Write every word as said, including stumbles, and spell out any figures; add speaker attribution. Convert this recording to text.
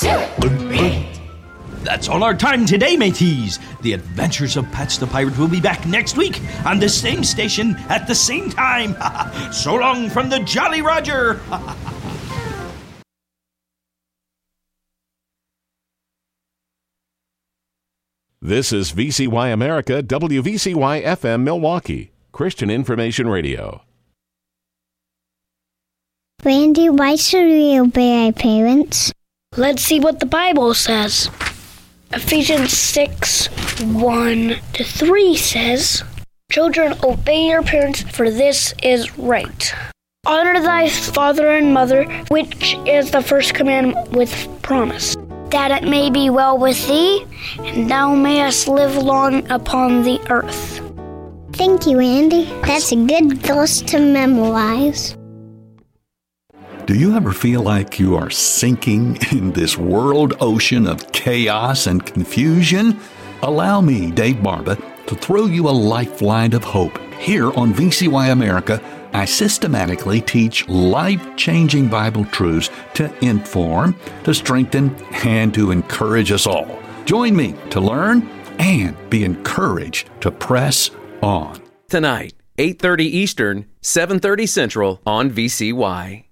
Speaker 1: two, three. That's all our time today, mateys. The Adventures of Patch the Pirate will be back next week on the same station at the same time. So long from the Jolly Roger.
Speaker 2: This is V C Y America, W V C Y F M Milwaukee, Christian Information Radio.
Speaker 3: Randy, why should we obey our parents?
Speaker 4: Let's see what the Bible says. Ephesians six, one to three says, "Children, obey your parents, for this is right. Honor thy father and mother, which is the first commandment with promise, that it may be well with thee, and thou mayest live long upon the earth."
Speaker 3: Thank you, Andy. That's a good verse to memorize.
Speaker 5: Do you ever feel like you are sinking in this world ocean of chaos and confusion? Allow me, Dave Barba, to throw you a lifeline of hope. Here on V C Y America, I systematically teach life-changing Bible truths to inform, to strengthen, and to encourage us all. Join me to learn and be encouraged to press on.
Speaker 6: Tonight, eight thirty Eastern, seven thirty Central on V C Y.